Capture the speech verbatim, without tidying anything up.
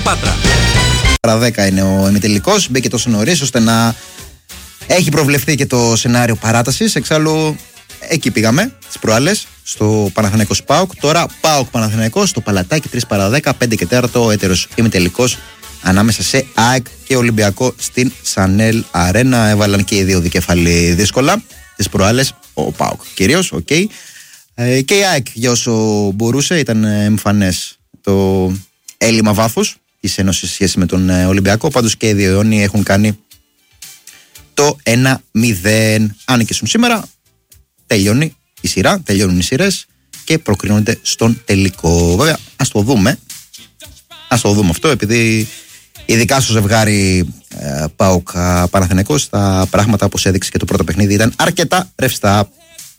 Πάτρα. Παρά δέκα είναι ο ημιτελικός. Μπήκε τόσο νωρίς ώστε να έχει προβλεφθεί και το σενάριο παράτασης. Εξάλλου εκεί πήγαμε τις προάλλες στο Παναθηναϊκός ΠΑΟΚ. Τώρα ΠΑΟΚ Παναθηναϊκός στο Παλατάκι τρεις παρά δέκα, πέντε και τέταρτο ο έτερος ημιτελικός ανάμεσα σε ΑΕΚ και Ολυμπιακό στην Σανέλ Αρένα. Έβαλαν και οι δύο δικεφαλή δύσκολα τις προάλλες, ο ΠΑΟΚ κυρίως, οκ. Okay. Ε, και η ΑΕΚ για όσο μπορούσε, ήταν εμφανές το έλλειμμα βάθους της Ένωσης σε σχέση με τον Ολυμπιακό. Πάντως και οι δύο αιώνιοι έχουν κάνει το ένα μηδέν. Αν νικήσουν σήμερα, τελειώνει η σειρά, τελειώνουν οι σειρές και προκρίνονται στον τελικό. Βέβαια, ας το δούμε. Ας το δούμε αυτό, επειδή ειδικά στο ζευγάρι ε, ΠΑΟΚ Παναθηναϊκός τα πράγματα, όπως έδειξε και το πρώτο παιχνίδι, ήταν αρκετά ρευστά.